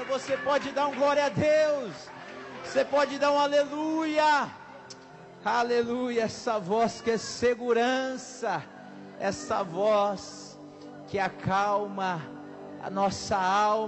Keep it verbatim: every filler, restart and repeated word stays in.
você pode dar um glória a Deus, você pode dar um aleluia, aleluia. Essa voz que é segurança, essa voz que acalma a nossa alma.